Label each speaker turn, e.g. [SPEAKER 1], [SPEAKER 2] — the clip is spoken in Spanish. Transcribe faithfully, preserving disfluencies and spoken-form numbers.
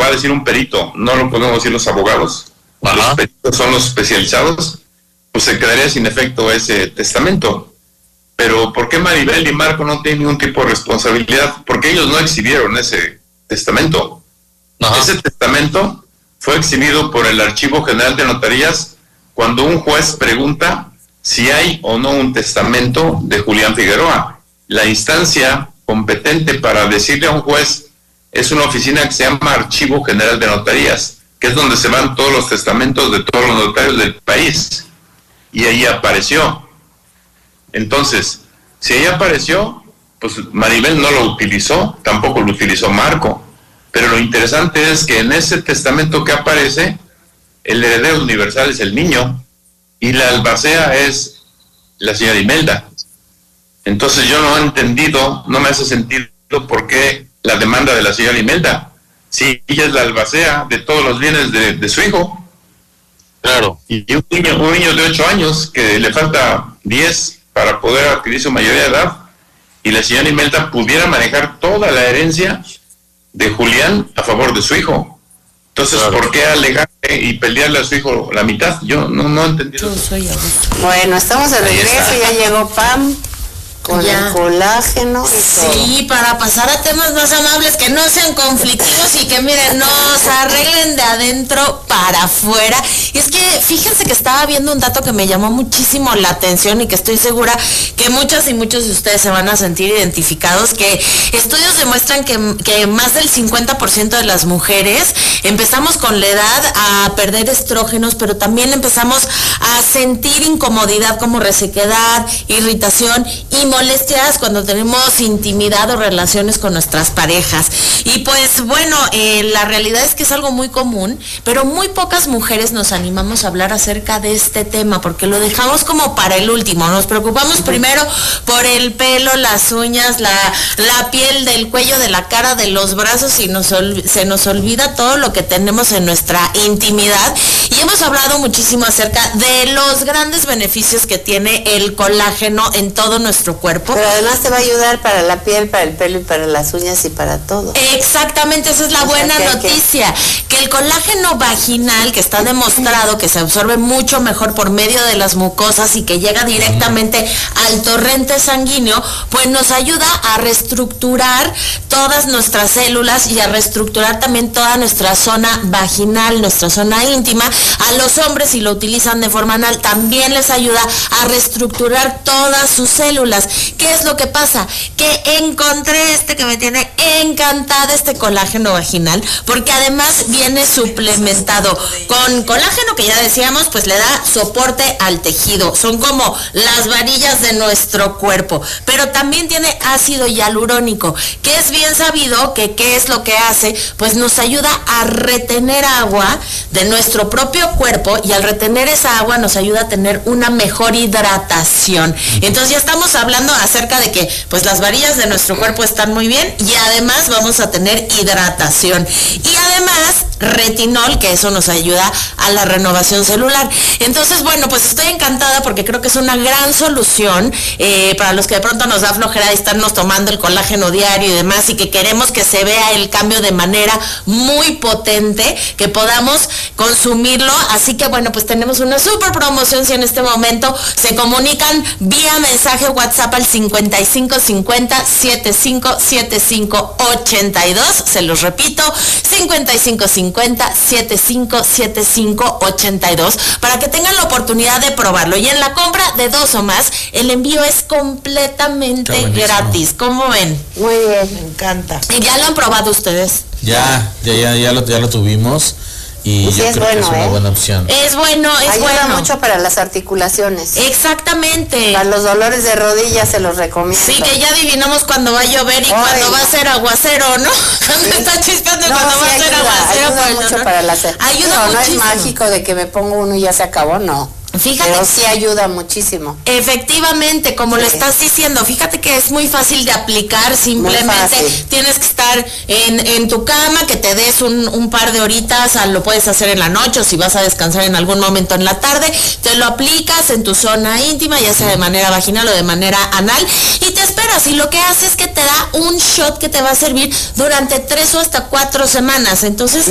[SPEAKER 1] a decir un perito, no lo podemos decir los abogados. Ajá. Los peritos son los especializados, pues se quedaría sin efecto ese testamento. Pero ¿por qué Maribel y Marco no tienen ningún tipo de responsabilidad? Porque ellos no exhibieron ese testamento. Ajá. Ese testamento fue exhibido por el Archivo General de Notarías cuando un juez pregunta si hay o no un testamento de Julián Figueroa. La instancia competente para decirle a un juez es una oficina que se llama Archivo General de Notarías, que es donde se van todos los testamentos de todos los notarios del país. Y ahí apareció. Entonces, si ahí apareció, pues Maribel no lo utilizó, tampoco lo utilizó Marco. Pero lo interesante es que en ese testamento que aparece, el heredero universal es el niño y la albacea es la señora Imelda. Entonces yo no he entendido, no me hace sentido por qué la demanda de la señora Imelda, si ella es la albacea de todos los bienes de, de su hijo.
[SPEAKER 2] Claro.
[SPEAKER 1] Y un niño, un niño de ocho años que le falta diez para poder adquirir su mayoría de edad, y la señora Imelda pudiera manejar toda la herencia de Julián a favor de su hijo. Entonces, claro, ¿por qué alegarle y pelearle a su hijo la mitad? Yo no, no he entendido.
[SPEAKER 3] Bueno, estamos de regreso, ya llegó Pam con ya. el colágeno y
[SPEAKER 4] sí, todo. Para pasar a temas más amables, que no sean conflictivos y que miren, nos arreglen de adentro para afuera. Y es que fíjense que estaba viendo un dato que me llamó muchísimo la atención y que estoy segura que muchas y muchos de ustedes se van a sentir identificados, que estudios demuestran que, que más del cincuenta por ciento de las mujeres empezamos con la edad a perder estrógenos, pero también empezamos a sentir incomodidad como resequedad, irritación y molestias cuando tenemos intimidad o relaciones con nuestras parejas. Y pues bueno, eh, la realidad es que es algo muy común, pero muy pocas mujeres nos animamos a hablar acerca de este tema porque lo dejamos como para el último. Nos preocupamos primero por el pelo, las uñas, la, la piel del cuello, de la cara, de los brazos, y nos ol- se nos olvida todo lo que tenemos en nuestra intimidad. Y hemos hablado muchísimo acerca de los grandes beneficios que tiene el colágeno en todo nuestro cuerpo.
[SPEAKER 3] Pero además te va a ayudar para la piel, para el pelo y para las uñas y para todo.
[SPEAKER 4] Exactamente, esa es la o buena sea, que noticia, que... que el colágeno vaginal, que está demostrado que se absorbe mucho mejor por medio de las mucosas y que llega directamente al torrente sanguíneo, pues nos ayuda a reestructurar todas nuestras células y a reestructurar también toda nuestra zona vaginal, nuestra zona íntima. A los hombres, si lo utilizan de forma anal, también les ayuda a reestructurar todas sus células. ¿Qué es lo que pasa? Que encontré este que me tiene encantada, este colágeno vaginal, porque además viene suplementado con colágeno, que ya decíamos, pues le da soporte al tejido. Son como las varillas de nuestro cuerpo. Pero también tiene ácido hialurónico, que es bien sabido que qué es lo que hace, pues nos ayuda a retener agua de nuestro propio cuerpo, y al retener esa agua nos ayuda a tener una mejor hidratación. Entonces ya estamos hablando acerca de que pues las varillas de nuestro cuerpo están muy bien y además vamos a tener hidratación. Y además retinol, que eso nos ayuda a la renovación celular. Entonces, bueno, pues estoy encantada porque creo que es una gran solución eh, para los que de pronto nos da flojera de estarnos tomando el colágeno diario y demás, y que queremos que se vea el cambio de manera muy potente, que podamos consumirlo. Así que bueno, pues tenemos una súper promoción si en este momento se comunican vía mensaje WhatsApp al cincuenta y cinco cincuenta setenta y cinco setenta y cinco ochenta y dos. Se los repito, cincuenta y cinco cincuenta setenta y cinco setenta y cinco ochenta y dos, para que tengan la oportunidad de probarlo. Y en la compra de dos o más, el envío es completamente gratis. ¿Cómo ven?
[SPEAKER 3] Muy bien, me encanta.
[SPEAKER 4] ¿Y ya lo han probado ustedes?
[SPEAKER 2] Ya, ya, ya, ya lo, ya lo tuvimos. Y
[SPEAKER 3] pues
[SPEAKER 2] yo
[SPEAKER 3] sí,
[SPEAKER 2] creo
[SPEAKER 3] bueno,
[SPEAKER 2] que es una
[SPEAKER 3] ¿eh?
[SPEAKER 2] buena opción.
[SPEAKER 4] Es bueno, es
[SPEAKER 3] Ayuda
[SPEAKER 4] bueno.
[SPEAKER 3] mucho para las articulaciones.
[SPEAKER 4] Exactamente.
[SPEAKER 3] Para los dolores de rodillas se los recomiendo.
[SPEAKER 4] Sí, que ya adivinamos cuando va a llover y Ay, cuando va a ser aguacero, ¿no? Cuando sí. está chispeando y
[SPEAKER 3] no,
[SPEAKER 4] cuando
[SPEAKER 3] sí,
[SPEAKER 4] va a
[SPEAKER 3] ayuda,
[SPEAKER 4] ser aguacero.
[SPEAKER 3] Ayuda
[SPEAKER 4] pues,
[SPEAKER 3] mucho
[SPEAKER 4] ¿no?
[SPEAKER 3] para las
[SPEAKER 4] Ayuda
[SPEAKER 3] no,
[SPEAKER 4] muchísimo.
[SPEAKER 3] No es mágico de que me pongo uno y ya se acabó, no.
[SPEAKER 4] Fíjate.
[SPEAKER 3] Pero sí ayuda muchísimo.
[SPEAKER 4] Efectivamente, como sí. lo estás diciendo, fíjate que es muy fácil de aplicar, simplemente tienes que estar en, en tu cama, que te des un, un par de horitas, lo puedes hacer en la noche o si vas a descansar en algún momento en la tarde, te lo aplicas en tu zona íntima, ya sea de manera vaginal o de manera anal, y te esperas, y lo que hace es que te da un shot que te va a servir durante tres o hasta cuatro semanas. Entonces